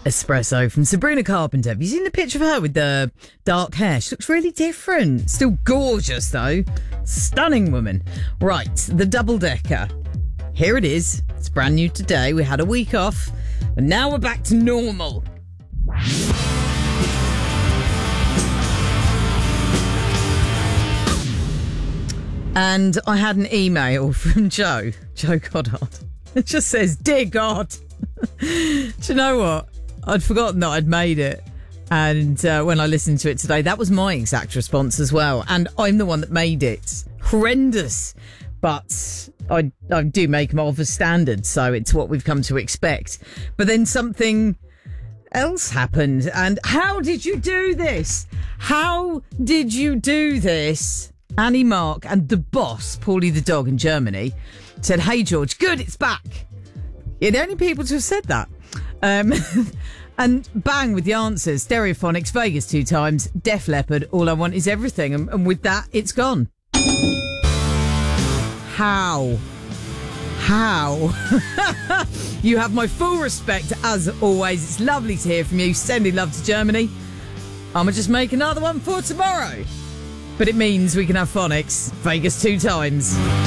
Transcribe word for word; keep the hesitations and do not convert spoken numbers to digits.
Espresso from Sabrina Carpenter. Have you seen the picture of her with the dark hair? She looks really different. Still gorgeous, though. Stunning woman. Right, the double-decker. Here it is. It's brand new today. We had a week off, but now we're back to normal. And I had an email from Joe, Joe Goddard. It just says, "Dear God." Do you know what? I'd forgotten that I'd made it. And uh, when I listened to it today, that was my exact response as well. And I'm the one that made it. Horrendous. But I, I do make them of a standard, so it's what we've come to expect. But then something else happened. And how did you do this? How did you do this? Annie Mark and the boss, Paulie the dog in Germany, said, "Hey, George, good, it's back." You're the only people to have said that. Um, and bang with the answers. Stereophonics, Vegas two times, Def Leppard, All I Want Is Everything. And, and with that, it's gone. How? How? You have my full respect, as always. It's lovely to hear from you. Sending love to Germany. I'm going to just make another one for tomorrow. But it means we can have phonics, Vegas two times.